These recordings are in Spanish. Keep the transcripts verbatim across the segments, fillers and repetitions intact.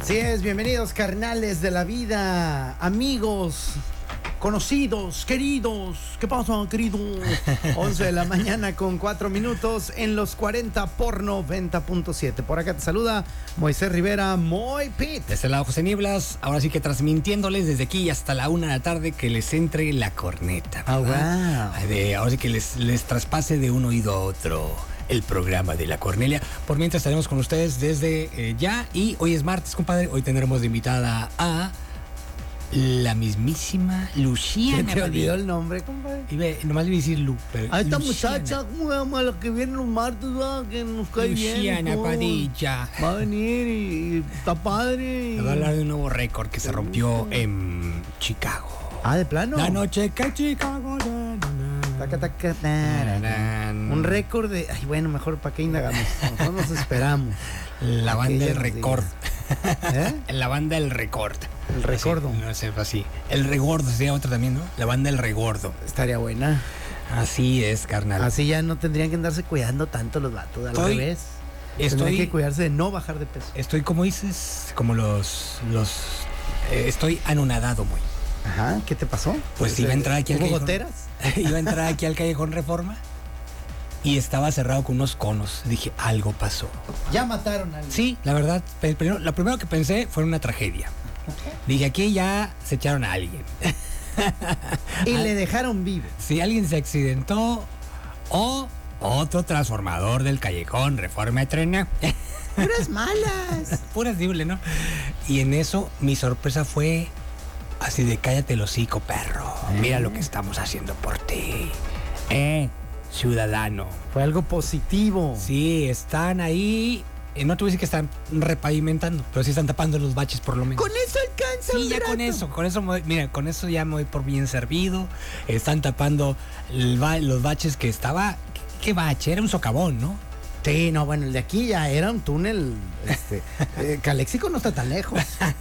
Así es, bienvenidos carnales de la vida, amigos, conocidos, queridos. ¿Qué pasa, queridos? once de la mañana con cuatro minutos en los cuarenta por noventa punto siete. Por acá te saluda Moisés Rivera, Moy Pit. De este lado José Nieblas, ahora sí que transmitiéndoles desde aquí hasta la una de la tarde que les entre la corneta. Ah, wow. De, ahora sí que les, les traspase de un oído a otro el programa de la Cornelia. Por mientras estaremos con ustedes desde eh, ya. Y hoy es martes, compadre. Hoy tendremos de invitada a la mismísima Luciana. ¿Te olvidó el nombre, compadre? Iba, nomás le iba a decir Lu, pero a esta Luciana. muchacha, ¿cómo se llama? La que viene los martes, ¿verdad? Que nos cae bien. Luciana Padilla. Va a venir y, y está padre. Y... va a hablar de un nuevo récord que se rompió en Chicago. Ah, ¿de plano? La noche que Chicago. Taca, taca, taca. Un récord de... Ay, bueno, mejor para qué indagamos. Mejor nos esperamos. La banda del récord. ¿Eh? La banda del récord. El recordo. No sé, así. El regordo sería otra también, ¿no? La banda del regordo. Estaría buena. Así es, carnal. Así ya no tendrían que andarse cuidando tanto los vatos. Al estoy, revés. Estoy, tendrían que cuidarse de no bajar de peso. Estoy, como dices, como los... los eh, estoy anonadado, muy. Ajá, ¿qué te pasó? Pues, pues iba a entrar aquí al ¿hubo callejón. goteras? Iba a entrar aquí al Callejón Reforma y estaba cerrado con unos conos. Dije, algo pasó. Ya mataron a alguien. Sí, la verdad, primero, lo primero que pensé fue una tragedia. Dije, aquí ya se echaron a alguien. Y le dejaron vivo. Si alguien se accidentó o otro transformador del Callejón Reforma de Trena. Puras malas. Puras dible, ¿no? Y en eso mi sorpresa fue así de cállate el hocico, perro. ¿Eh? Mira lo que estamos haciendo por ti. Eh, ciudadano. Fue algo positivo. Sí, están ahí. Eh, no te voy a decir que están repavimentando, pero sí están tapando los baches por lo menos. Con eso alcanza. Sí, ya rato. con eso, con eso, me, mira, con eso ya me voy por bien servido. Están tapando el ba los baches que estaba. ¿Qué bache? Era un socavón, ¿no? Sí, no, bueno, el de aquí ya era un túnel. Este, eh, Caléxico no está tan lejos.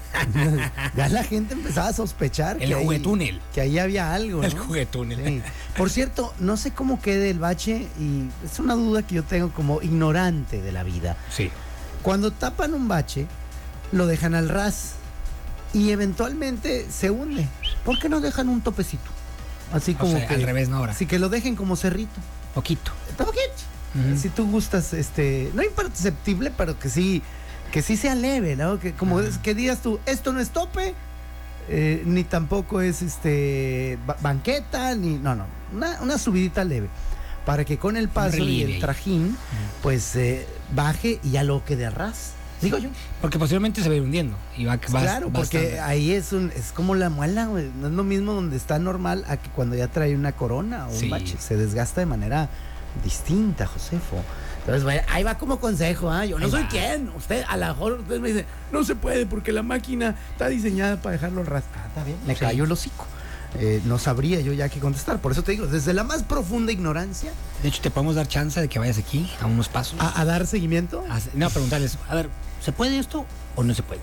Ya la gente empezaba a sospechar. El que juguetúnel. Ahí, que ahí había algo, ¿no? El juguetúnel. Sí. Por cierto, no sé cómo quede el bache y es una duda que yo tengo como ignorante de la vida. Sí. Cuando tapan un bache, lo dejan al ras y eventualmente se hunde. ¿Por qué no dejan un topecito? Así como o sea, que al revés, no ahora. Así que lo dejen como cerrito. Poquito. Poquito. Uh-huh. Si tú gustas, este, no imperceptible, pero que sí, que sí sea leve, ¿no? Que como uh-huh. es, que digas tú, esto no es tope, eh, ni tampoco es este ba- banqueta, ni no, no, una, una subidita leve, para que con el paso y el trajín, uh-huh. pues eh, baje y ya lo quede a ras. Digo yo. Porque posiblemente se va a ir hundiendo. Y va, va, claro, va porque ahí es un, es como la muela, güey. No es lo mismo donde está normal a que cuando ya trae una corona o un sí. bache. Se desgasta de manera distinta, Josefo. Entonces, vaya, ahí va como consejo, ¿ah? ¿eh? Yo no ahí soy va. Quien. Usted, a lo mejor usted me dice, no se puede porque la máquina está diseñada para dejarlo rascar. Ah, está bien. Me sí. cayó el hocico. Eh, no sabría yo ya qué contestar. Por eso te digo, desde la más profunda ignorancia. De hecho, te podemos dar chance de que vayas aquí a unos pasos. ¿A, a dar seguimiento? A, no, a preguntarles, a ver, ¿se puede esto o no se puede?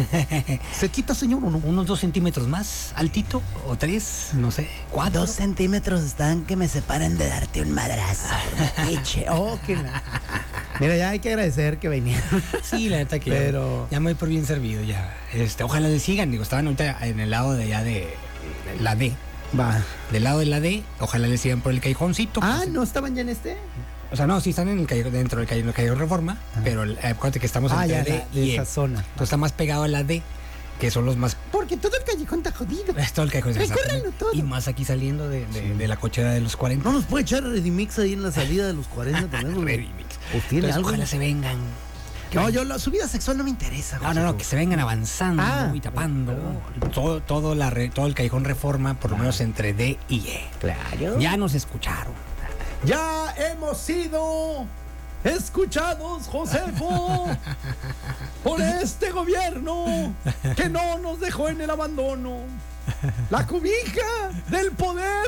¿Se quita, señor, o no? Unos dos centímetros más, altito, o tres, no sé, cuatro. Dos centímetros están que me separan de darte un madrazo. Oh, qué la... Mira, ya hay que agradecer que vinieron. Sí, la neta que Pero... ya, ya me voy por bien servido ya. Este, ojalá le sigan, digo, estaban ahorita en el lado de allá de la D. Va. Del lado de la D, ojalá le sigan por el callejoncito. Ah, pues, ¿no estaban ya en este? O sea, no, sí están en el callejón, dentro del callejón, callejón Reforma, ah. pero eh, acuérdate que estamos ah, entre ya, D la, y esa E. zona. Entonces está más pegado a la D, que son los más... Porque todo el callejón está jodido. Es todo el callejón. Recórranlo todo. Y más aquí saliendo de, de, sí. de la cochera de los cuarenta. No nos puede echar Redimix ahí en la salida de los cuarenta también. Redimix. Pues tiene algo. Ojalá se vengan. No, yo la subida sexual no me interesa. No, no, no, que se vengan avanzando ah, y tapando claro. todo, todo, la re, todo el callejón Reforma, por lo menos entre D y E. Claro. Ya nos escucharon. Ya hemos sido escuchados, Josefo, por este gobierno que no nos dejó en el abandono. La cobija del poder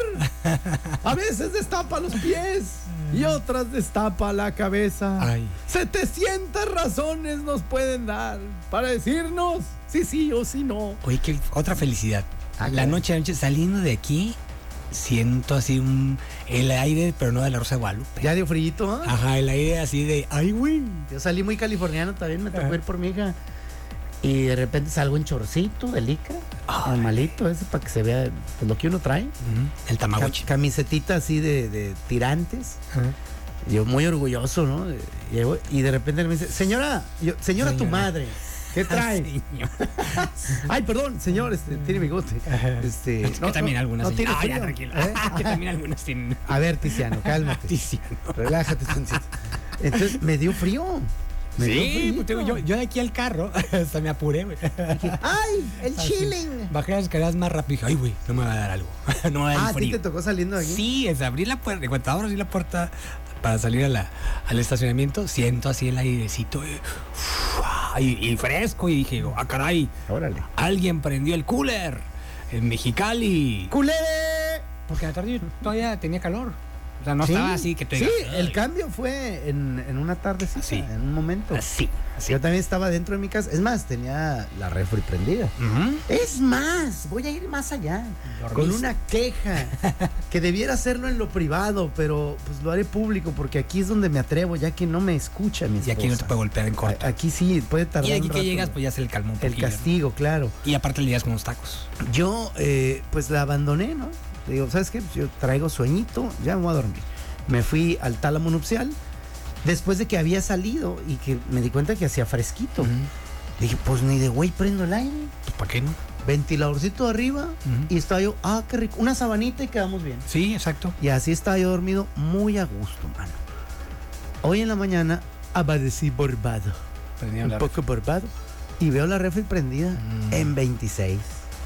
a veces destapa los pies y otras destapa la cabeza. Ay. setecientas razones nos pueden dar para decirnos si sí o si no. Oye, qué otra felicidad. Ah, la noche a noche saliendo de aquí siento así un el aire, pero no de la Rosa de Guadalupe. Ya dio frío, ¿eh? Ajá, el aire así de ay, güey. Yo salí muy californiano también, me tocó ir por mi hija. Y de repente salgo en chorcito de licra, normalito ese para que se vea pues, lo que uno trae. Uh-huh. El Tamagotchi. Ca- camisetita así de, de tirantes. Uh-huh. Yo muy orgulloso, ¿no? Llego, y de repente me dice, señora, yo, señora, señora tu madre, ¿qué trae? Ay, perdón, señor, este, tiene bigote. Este, es que no, también no, algunas. No tiene ah, ya, tranquilo. ¿Eh? Que también algunas tienen. A ver, Tiziano, cálmate. Tiziano. Relájate, tantito. Entonces me dio frío. Me sí, pues, yo, yo de aquí al carro hasta me apuré, güey. ¡Ay! ¡El chilling! Bajé las escaleras más rápido y dije, ay, güey, no me va a dar algo. No me va a dar ah, frío. ¿a ti te tocó saliendo de aquí? Sí, es abrir la puerta. En cuanto abro así la puerta para salir a la, al estacionamiento, siento así el airecito y, uf, y, y fresco. Y dije, ah, caray, órale. Alguien prendió el cooler en Mexicali. ¡Culé! Porque a la tarde todavía tenía calor. O sea, no sí, estaba así que te Sí, digas, el cambio fue en, en una tardecita, sí. en un momento. Así, así. Yo también estaba dentro de mi casa. Es más, tenía la refri prendida. Uh-huh. Es más, voy a ir más allá. Con una queja que debiera hacerlo en lo privado, pero pues lo haré público porque aquí es donde me atrevo, ya que no me escucha mi esposa. Y aquí no te puede golpear en corto. Aquí sí, puede tardar. Y aquí un que rato, llegas, pues ya se le calmó un poquillo. El castigo, claro. Y aparte le llegas con unos tacos. Yo, eh, pues la abandoné, ¿no? Digo, ¿sabes qué? Yo traigo sueñito, ya me voy a dormir. Me fui al tálamo nupcial después de que había salido y que me di cuenta que hacía fresquito. Uh-huh. Dije, pues ni de güey prendo el aire. Pues ¿para qué no? Ventiladorcito arriba uh-huh. y estaba yo, ah, qué rico, una sabanita y quedamos bien. Sí, exacto. Y así estaba yo dormido muy a gusto, mano. Hoy en la mañana amanecí borbado. Un poco borbado. Y veo la refri prendida mm. en veintiséis.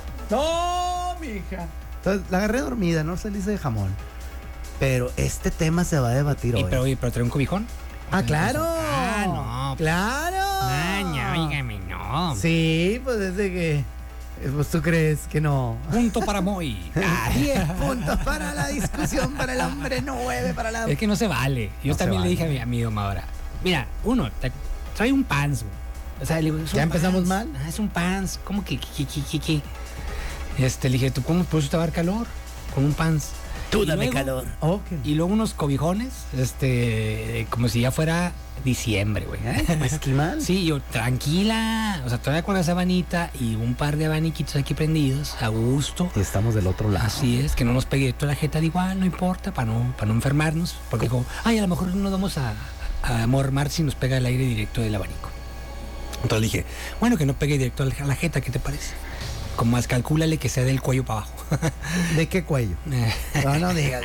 ¡No, mija! Entonces la agarré dormida, no se le hice de jamón. Pero este tema se va a debatir ¿Y hoy. Pero, pero trae un cobijón. Ah, claro. Ah, no. Claro. Ay, oígame, no. Sí, pues desde que. Pues tú crees que no. Punto para Moy. diez puntos para la discusión para el hombre, nueve para la. Es que no se vale. Yo no también le dije a mi amigo Madora. Mira, uno, te, trae un pants. O sea, le digo, ¿ya empezamos mal? Ah, es un pants. ¿Cómo que, que, que, que, que? Este, le dije, ¿tú cómo por eso te va a dar calor? Con un pants. Tú dame luego, calor. Okay. Y luego unos cobijones, este, como si ya fuera diciembre, güey. ¿Esquimal? Sí, yo, tranquila. O sea, todavía con la sabanita y un par de abaniquitos aquí prendidos, a gusto. Y estamos del otro lado. Así es, que no nos pegue toda la jeta de igual, no importa, para no, para no enfermarnos. Porque como, ay, a lo mejor no nos vamos a, a mormar si nos pega el aire directo del abanico. Entonces le dije, bueno, que no pegue directo a la jeta, ¿qué te parece? Como más calcúlale que sea del cuello para abajo. ¿De qué cuello? No, no digas.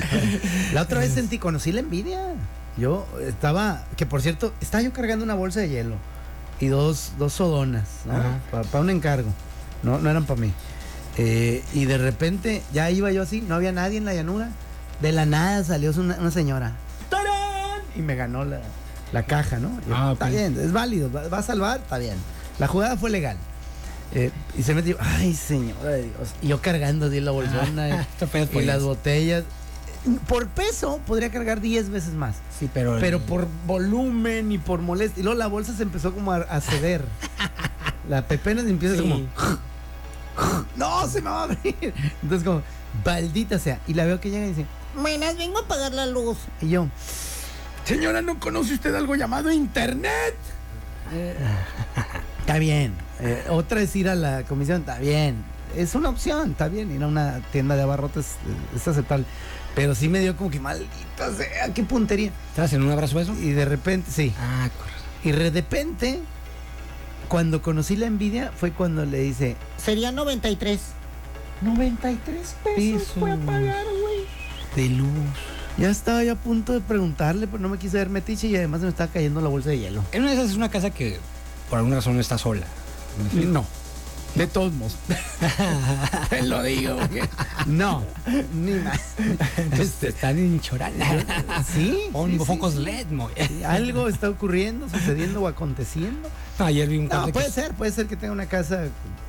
La otra vez sentí, conocí la envidia. Yo estaba, que por cierto, estaba yo cargando una bolsa de hielo y dos, dos sodonas, ¿no? Para pa un encargo. No, no eran para mí. Eh, y de repente ya iba yo así, no había nadie en la llanura. De la nada salió una, una señora. ¡Tarán! Y me ganó la, la caja, ¿no? Yo, ah, okay. Está bien, es válido, va, va a salvar, está bien. La jugada fue legal. Eh, y se metió, ay, señora de Dios. Y yo cargando así la bolsona ah, y, y las botellas. Por peso podría cargar diez veces más. Sí, pero. Pero el... por volumen y por molestia. Y luego la bolsa se empezó como a, a ceder. La pepena se empieza sí. como. No, se me va a abrir. Entonces, como, maldita sea. Y la veo que llega y dice, buenas, vengo a apagar la luz. Y yo, señora, ¿no conoce usted algo llamado internet? Eh, está bien. Eh, otra es ir a la comisión, está bien. Es una opción, está bien. Ir a una tienda de abarrotes es aceptable. Pero sí me dio como que maldita sea, qué puntería. ¿Estabas en un abrazo eso? Y de repente, sí. Ah, correcto. Y de repente, cuando conocí la envidia, fue cuando le dice, sería noventa y tres. noventa y tres pesos fue a pagar, güey. De luz. Ya estaba yo a punto de preguntarle, pero no me quise ver metiche y además me estaba cayendo la bolsa de hielo. En una de esas es una casa que por alguna razón no está sola. No. De todos modos. Te lo digo. Porque... No, ni más. Este, están en Chorana. Sí. Con sí, focos sí, L E D, muy. Sí, algo está ocurriendo, sucediendo o aconteciendo. No, ayer vi un No, puede que... ser, puede ser que tenga una casa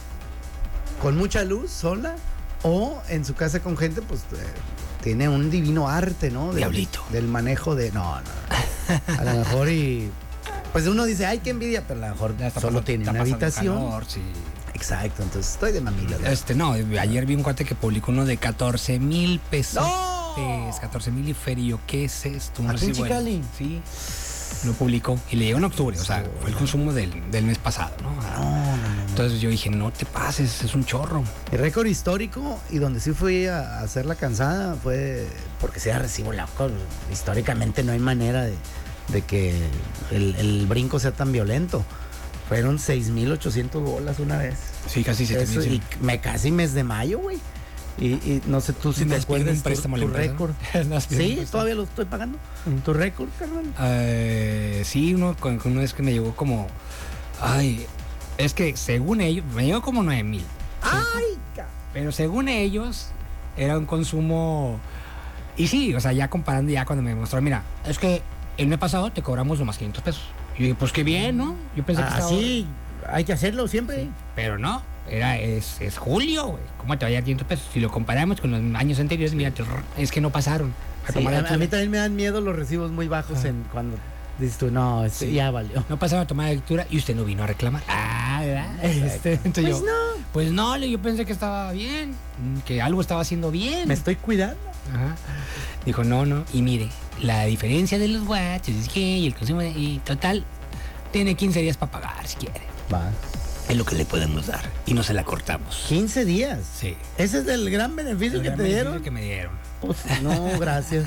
con mucha luz, sola, o en su casa con gente, pues eh, tiene un divino arte, ¿no? Del, Diablito. Del manejo de. No, no. A lo mejor y. Pues uno dice, ay, qué envidia, pero a lo mejor solo pasando, tiene una habitación. Calor, sí. Exacto, entonces estoy de mamila. Este, no, ayer vi un cuate que publicó uno de catorce mil pesos. ¡No! catorce mil y ferio, ¿qué es esto? No ¿Aquí en Chicali? Sí. Lo publicó y le llegó en octubre, o sea, fue el consumo del, del mes pasado, ¿no? No, no, no. Entonces yo dije, no te pases, es un chorro. El récord histórico y donde sí fui a, a hacer la cansada fue porque sea recibo loco. Históricamente no hay manera de, de que el, el brinco sea tan violento. Fueron seis mil ochocientos bolas una vez. Sí, casi siete mil. Y me casi mes de mayo, güey. Y, y no sé tú si te acuerdas un préstamo tu, tu récord. Sí, todavía lo estoy pagando. ¿Tu récord, carnal? Uh, sí, uno, con, con una vez que me llegó como... Ay, es que según ellos, me llegó como nueve mil. ¡Ay! Pero según ellos, era un consumo... Y sí, o sea, ya comparando ya cuando me mostró, mira, es que el mes pasado te cobramos nomás quinientos pesos. Y yo dije, pues qué bien, ¿no? Yo pensé ah, que estaba... sí, hay que hacerlo siempre. Sí, pero no. Era, es, es julio, güey. ¿Cómo te vaya a quinientos pesos? Si lo comparamos con los años anteriores, mira, es que no pasaron. A, sí, a, a mí también me dan miedo los recibos muy bajos en cuando dices tú, no, este, sí. ya valió. No pasaron a tomar la lectura y usted no vino a reclamar. Ah, ¿verdad? Este, entonces pues yo, no. Pues no, yo pensé que estaba bien, que algo estaba haciendo bien. Me estoy cuidando. Ajá. Dijo, no, no. Y mire, la diferencia de los watts es que y el consumo, de, y total, tiene quince días para pagar si quiere. Va. Es lo que le podemos dar y no se la cortamos. quince días. Sí. Ese es el gran beneficio el que gran te beneficio dieron. que me dieron. Pues, no, gracias.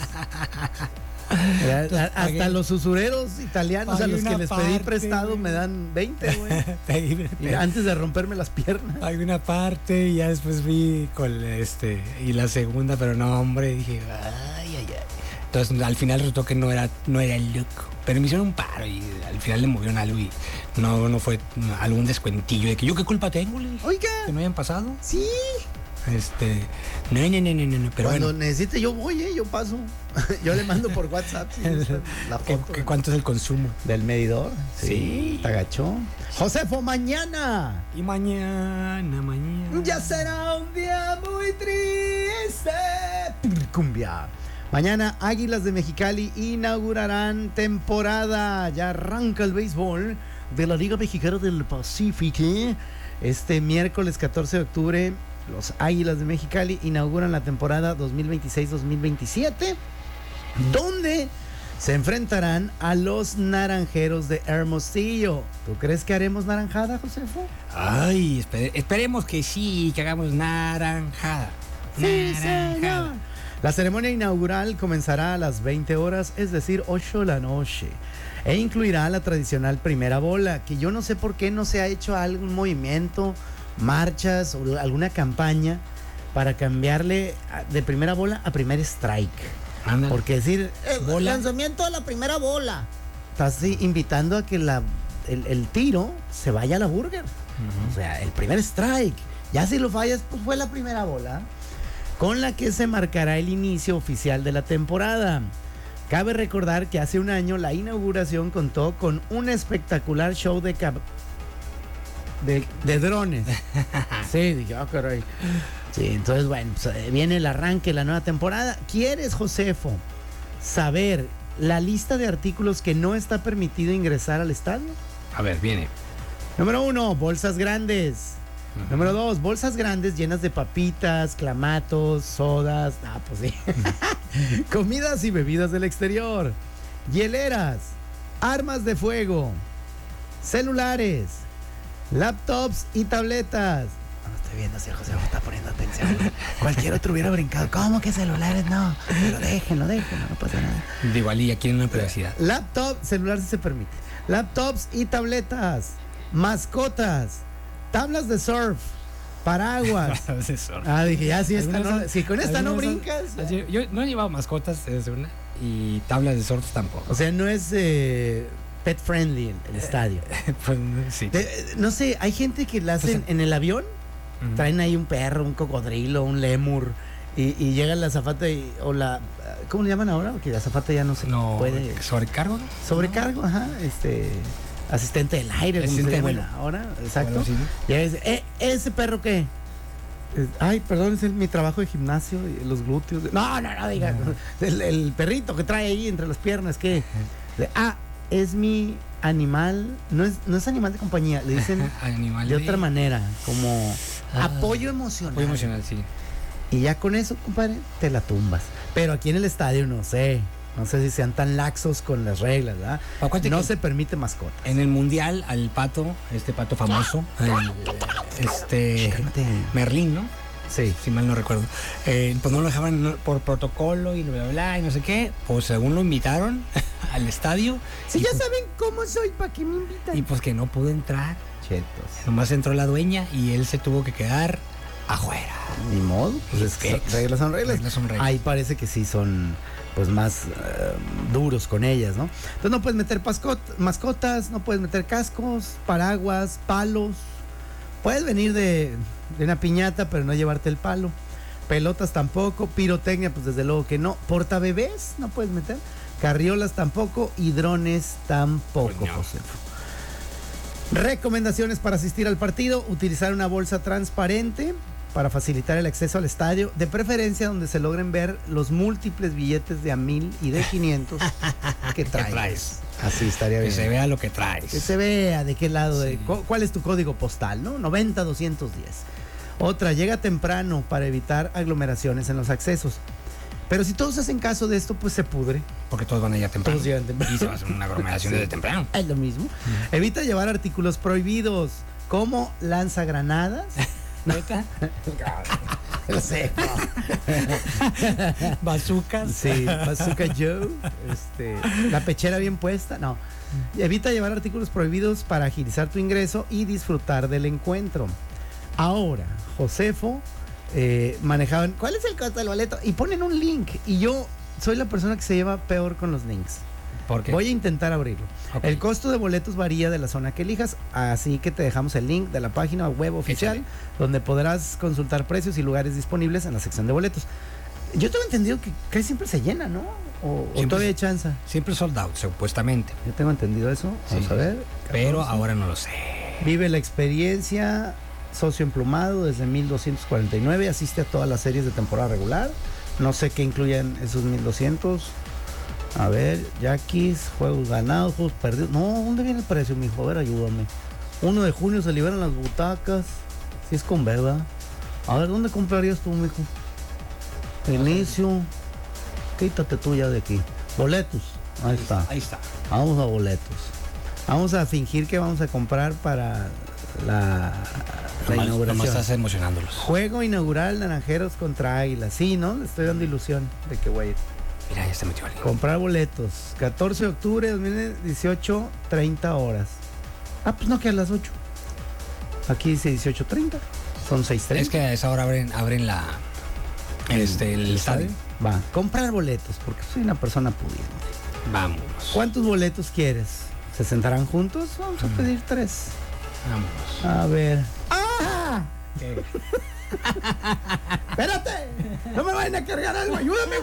Hasta pagué. Los usureros italianos pagué a los que les parte, pedí prestado wey. Me dan veinte, güey. Antes de romperme las piernas. Hay una parte y ya después vi con este y la segunda, pero no, hombre, dije, ay, ay, ay. Entonces al final resultó que no era, no era el look. Pero me hicieron un paro y al final le movieron algo y no, no fue algún descuentillo de que yo qué culpa tengo, le dije. Oiga. Que no hayan pasado. Sí. Este, no, no, no, no, no, pero cuando bueno. necesite yo voy, eh, yo paso. Yo le mando por WhatsApp sí, la foto. ¿Qué, ¿Cuánto es el consumo? ¿Del medidor? Sí. sí. Te agachó. Josefo, mañana. Y mañana, mañana. Ya será un día muy triste. Cumbia. Mañana Águilas de Mexicali inaugurarán temporada. Ya arranca el béisbol de la Liga Mexicana del Pacífico. Este miércoles catorce de octubre, los Águilas de Mexicali inauguran la temporada dos mil veintiséis dos mil veintisiete, donde se enfrentarán a los Naranjeros de Hermosillo. ¿Tú crees que haremos naranjada, Josefo? Ay, espere, esperemos que sí, que hagamos naranjada. Sí, naranjada. Señor. La ceremonia inaugural comenzará a las veinte horas, es decir, ocho de la noche, e incluirá la tradicional primera bola, que yo no sé por qué no se ha hecho algún movimiento, marchas o alguna campaña para cambiarle de primera bola a primer strike. Ándale. Porque decir, eh, bola. Lanzamiento a la primera bola. Estás sí, invitando a que la, el, el tiro se vaya a la burger. Uh-huh. O sea, el primer strike. Ya si lo fallas, pues fue la primera bola, con la que se marcará el inicio oficial de la temporada. Cabe recordar que hace un año la inauguración contó con un espectacular show de cap- de, de drones. Sí, dije, ah, caray. Sí, entonces, bueno, pues, viene el arranque de la nueva temporada. ¿Quieres, Josefo, saber la lista de artículos que no está permitido ingresar al estadio? A ver, viene. Número uno, bolsas grandes. Uh-huh. Número dos, bolsas grandes llenas de papitas, clamatos, sodas, ah, pues sí. Comidas y bebidas del exterior, hieleras, armas de fuego, celulares, laptops y tabletas. No estoy viendo si el José está poniendo atención. Cualquier otro hubiera brincado. ¿Cómo que celulares? No, pero déjenlo, déjenlo, no pasa nada. De igual y aquí en una privacidad. Laptop, celular si se permite. Laptops y tabletas, mascotas, tablas de surf, paraguas. de surf. Ah, dije, ya si, esta no, si con esta no brincas. Yo, yo no he llevado mascotas, es una, y tablas de surf tampoco. O sea, no es eh, pet friendly el, el estadio. Pues sí. De, no sé, hay gente que la hacen pues, en el avión, uh-huh. traen ahí un perro, un cocodrilo, un lémur, y, y llega la azafata y, o la, ¿cómo le llaman ahora? Porque la azafata ya no se no, puede. ¿Sobrecargo? Sobrecargo, no. Ajá, este... asistente del aire, asistente de vuelo. Ahora, exacto. Bueno, sí, ¿no? Y dice, eh, ¿ese perro qué? Eh, ay, perdón, es el, mi trabajo de gimnasio, y los glúteos. No, no, no, diga. No. El, el perrito que trae ahí entre las piernas, ¿qué? De, ah, es mi animal, no es, no es animal de compañía, le dicen animal de, de otra manera, como ah, apoyo emocional. Apoyo emocional, sí. Y ya con eso, compadre, te la tumbas. Pero aquí en el estadio no sé. No sé si sean tan laxos con las reglas, ¿verdad? No se permite mascota. En el mundial, al pato, este pato famoso, el, este Chícate. Merlín, ¿no? Sí. Si mal no recuerdo. Eh, pues no lo dejaban por protocolo y bla, bla, bla, y no sé qué. Pues según lo invitaron al estadio. Si ya pues, saben cómo soy, ¿para qué me invitan? Y pues que no pudo entrar. Chetos. Nomás entró la dueña y él se tuvo que quedar afuera. Ni modo, pues es que reglas son reglas. reglas son reglas. Ahí parece que sí son pues más uh, duros con ellas, ¿no? Entonces no puedes meter pascot mascotas, no puedes meter cascos, paraguas, palos. Puedes venir de, de una piñata, pero no llevarte el palo. Pelotas tampoco, pirotecnia, pues desde luego que no. Portabebés no puedes meter. Carriolas tampoco y drones tampoco, Pues no. José. Recomendaciones para asistir al partido: utilizar una bolsa transparente para facilitar el acceso al estadio, de preferencia donde se logren ver los múltiples billetes de a mil y de quinientos que traes. traes. Así estaría bien. Que se vea lo que traes. Que se vea de qué lado, Sí. de cu- cuál es tu código postal, ¿no? noventa doscientos diez. Otra, llega temprano para evitar aglomeraciones en los accesos. Pero si todos hacen caso de esto, pues se pudre. Porque todos van a llegar temprano. Todos llegan temprano. Y se va a hacer una aglomeración Sí. desde temprano. Es lo mismo. Evita llevar artículos prohibidos, como lanzagranadas. ¿Neta? Lo sé. Bazookas. Sí, Bazooka Joe. Este, la pechera bien puesta. No. Evita llevar artículos prohibidos para agilizar tu ingreso y disfrutar del encuentro. Ahora, Josefo eh, manejaban. ¿Cuál es el costo del boleto? Y ponen un link. Y yo soy la persona que se lleva peor con los links. ¿Por qué? Voy a intentar abrirlo. Ok. El costo de boletos varía de la zona que elijas, así que te dejamos el link de la página web oficial, Échale. donde podrás consultar precios y lugares disponibles en la sección de boletos. Yo tengo entendido que casi siempre se llena, ¿no? O, o Siempre todavía hay se- chance. Siempre sold out, supuestamente. Yo tengo entendido eso. Vamos Sí. a ver. Pero catorce. ahora no lo sé. Vive la experiencia socio emplumado desde mil doscientos cuarenta y nueve. Asiste a todas las series de temporada regular. No sé qué incluyen esos mil doscientos. A ver, Yaquis, juegos ganados, juegos perdidos. No, ¿dónde viene el precio, mijo? A ver, ayúdame. uno de junio se liberan las butacas. Si es con verdad. A ver, ¿dónde comprarías tú, mijo? Inicio. Quítate tú ya de aquí. Boletos. Ahí está. Ahí está. Vamos a boletos. Vamos a fingir que vamos a comprar para la, la Nomás- inauguración. nomás estás emocionándolos. Juego inaugural Naranjeros contra Águilas. Sí, ¿no? Le estoy dando ilusión de que voy a ir. Mira, ya se metió alguien. Comprar boletos. catorce de octubre de dos mil dieciocho, treinta horas. Ah, pues no, que a las ocho. Aquí dice dieciocho treinta. Son seis treinta. Es que a esa hora abren, abren la. Este, el estadio. Va, comprar boletos, porque soy una persona pudiente. Vámonos. ¿Cuántos boletos quieres? ¿Se sentarán juntos? Vamos a pedir tres. Vámonos. A ver. ¡Ah! ¿Qué? ¡Espérate! ¡No me vayan a cargar algo! ¡Ayúdame,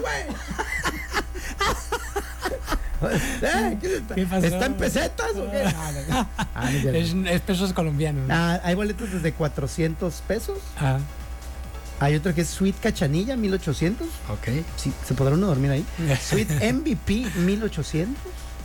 güey! ¿Eh? ¿Qué, está? ¿Qué pasó? ¿Está en pesetas o qué? Ah, no, no. Ah, no es cierto. Es, es pesos colombianos. Ah, hay boletos desde cuatrocientos pesos. Ah, Hay otro que es Suite Cachanilla, mil ochocientos. ok. Sí, ¿se podrá uno dormir ahí? Suite M V P, mil ochocientos.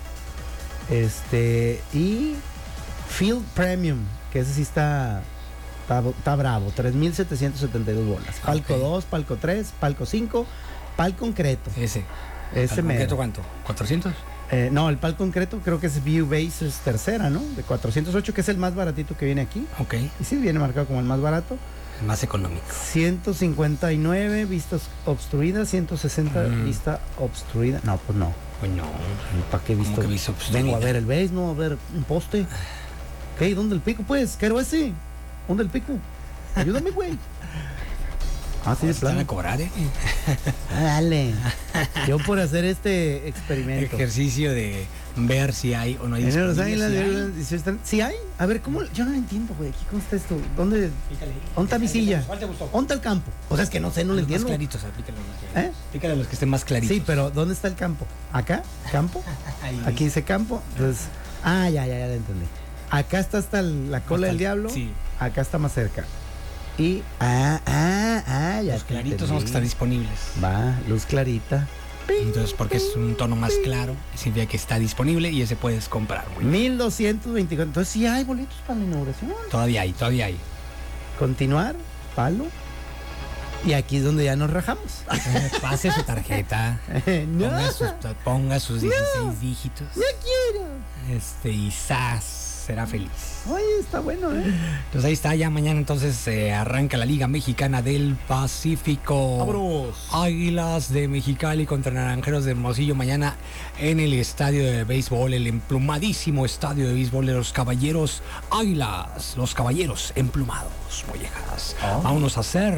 Este, y Field Premium, que ese sí está, está, está bravo, tres mil setecientos setenta y dos bolas. Palco Ok. dos, Palco tres, Palco cinco, Palco concreto. Ese. Ese ¿Al mero. concreto cuánto? ¿cuatrocientos? Eh, no, el Palco concreto creo que es View Base es tercera, ¿no? De cuatrocientos ocho, que es el más baratito que viene aquí. Ok. Y sí, viene marcado como el más barato. Más económico. ciento cincuenta y nueve vistas obstruidas, ciento sesenta Mm. vista obstruida. No, pues no. Pues no. ¿Para qué visto? ¿Cómo que vista obstruida? Vengo a ver el base, no a ver un poste. ¿Qué? ¿Dónde el pico, pues? ¿Qué ese? ¿Dónde el pico? Ayúdame, güey. Ah, sí, de Vas a plano. cobrar, ¿eh? Ah, dale. Yo por hacer este experimento. Ejercicio de ver si hay o no hay. En Los disponibles, Águilas, si hay. de- dieciocho treinta. ¿Sí hay? A ver, ¿cómo? Yo no lo entiendo, güey. Aquí consta esto. ¿Dónde? Pícale ahí. ¿Dónde está mi silla? ¿Cuál te gustó? ¿Dónde está el campo? O sea, es que no sé, no lo Los más entiendo. claritos, ah, pícale los más claritos. ¿Eh? Pícale los que estén más claritos. Sí, pero ¿dónde está el campo? ¿Acá? ¿Campo? Ahí Aquí dice campo. Entonces, ah, ya, ya, ya lo entendí. Acá está hasta el- la cola Hasta del el- diablo. sí. Acá está más cerca. Y, ah, ah, ah, ya Los te claritos entendí. son los que están disponibles. Va, luz clarita. Entonces, porque es un tono más claro, significa que está disponible y ese puedes comprar, güey. mil doscientos veinticuatro. Entonces, sí hay boletos para la inauguración. Todavía hay, todavía hay. Continuar, palo. Y aquí es donde ya nos rajamos. Pase su tarjeta. No. Ponga sus, ponga sus dieciséis No. dígitos. No quiero. Este, y ¡zas! Será feliz. Oye, está bueno, ¿eh? Entonces ahí está, ya mañana entonces eh, arranca la Liga Mexicana del Pacífico. ¡Vámonos! Águilas de Mexicali contra Naranjeros de Hermosillo mañana en el estadio de béisbol, el emplumadísimo estadio de béisbol de los Caballeros Águilas. Los Caballeros emplumados, mollejas. Oh. Vámonos a hacer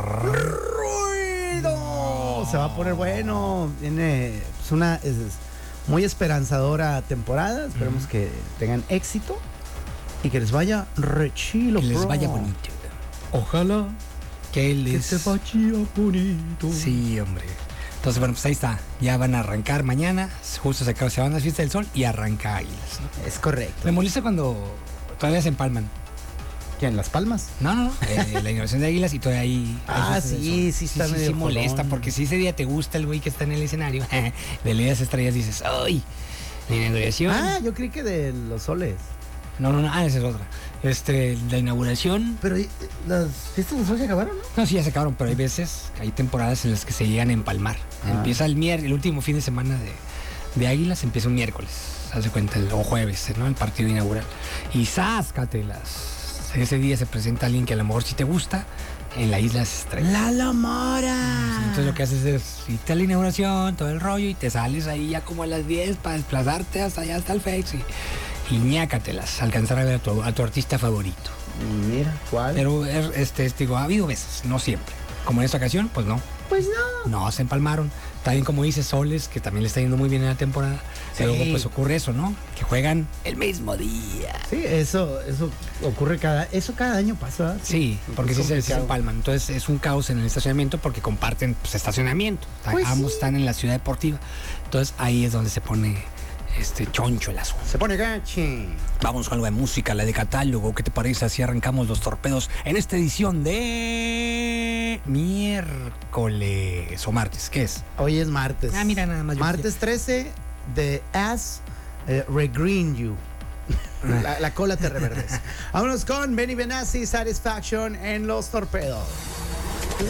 ruido. Se va a poner bueno. Viene pues, una es, es muy esperanzadora temporada. Esperemos uh-huh. que tengan éxito y que les vaya re chilo. Que les bro. vaya bonito. Ojalá que les que te vaya bonito. Sí, hombre. Entonces, bueno, pues ahí está. Ya van a arrancar mañana. Justo se, acaba, se van a la fiesta del sol y arranca Águilas, ¿no? Es correcto. Me molesta cuando todavía se empalman. ¿Quién? ¿Las Palmas? No, no, no. Eh, la inauguración de Águilas y todavía ahí. Ah, sí, sí está sí, medio sí, sí molesta, jodón. porque si ese día te gusta el güey que está en el escenario, de las estrellas dices, ¡ay! La inauguración. Ah, yo creí que de los soles. No, no, no, ah, esa es otra. Este, la inauguración. Pero las fiestas de sol se acabaron, ¿no? No, sí, ya se acabaron, pero hay veces, hay temporadas en las que se llegan a empalmar. Ah. Empieza el miércoles, el último fin de semana de, de Águilas, empieza un miércoles, hace cuenta, el, o jueves, ¿no? El partido inaugural. Y sáscatelas. Ese día se presenta alguien que a lo mejor sí te gusta en la Isla Estrella. ¡Lalo Mora! Entonces lo que haces es irte a la inauguración, todo el rollo, y te sales ahí ya como a las diez para desplazarte hasta allá, hasta el Fex y, y ñácatelas, alcanzar a ver a tu, a tu artista favorito. Mira, ¿cuál? Pero este, digo, ha habido veces, no siempre. Como en esta ocasión, pues no. Pues no. No, se empalmaron. También como dice Soles, que también le está yendo muy bien en la temporada. Sí. Luego pues ocurre eso, ¿no? Que juegan el mismo día. Sí, eso, eso ocurre cada, eso cada año pasa. Sí, porque sí se, se empalman. Entonces es un caos en el estacionamiento porque comparten pues, estacionamiento. Pues ambos sí. Están en la ciudad deportiva. Entonces ahí es donde se pone este choncho el asunto. Se pone gachi. Vamos con algo de música, la de catálogo. ¿Qué te parece? Así arrancamos los torpedos en esta edición de miércoles o martes. ¿Qué es? Hoy es martes. Ah, mira, nada más. Martes trece de As eh, Regreen You. la, la cola te reverdece. Vámonos con Benny Benassi, Satisfaction en los torpedos.